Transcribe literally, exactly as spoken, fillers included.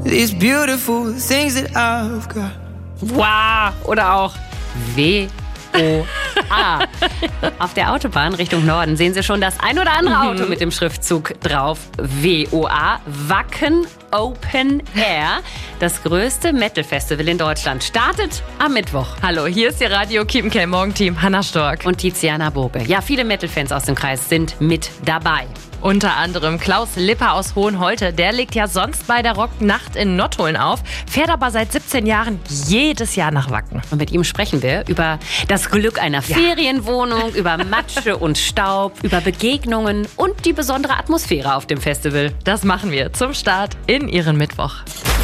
these beautiful things that I've got. Wow, oder auch W O A. Auf der Autobahn Richtung Norden sehen Sie schon das ein oder andere Auto Mhm. mit dem Schriftzug drauf. W O A, Wacken Open Air. Das größte Metal-Festival in Deutschland startet am Mittwoch. Hallo, hier ist Ihr Radio Kiepenkerl Morgenteam, Hannah Stork. Und Tiziana Burge. Ja, viele Metal-Fans aus dem Kreis sind mit dabei. Unter anderem Klaus Lipper aus Hohenholte. Der legt ja sonst bei der Rocknacht in Nottuln auf, fährt aber seit siebzehn Jahren jedes Jahr nach Wacken. Und mit ihm sprechen wir über das Glück einer Ja. Ferienwohnung, über Matsche und Staub, über Begegnungen und die besondere Atmosphäre auf dem Festival. Das machen wir zum Start in Ihren Mittwoch.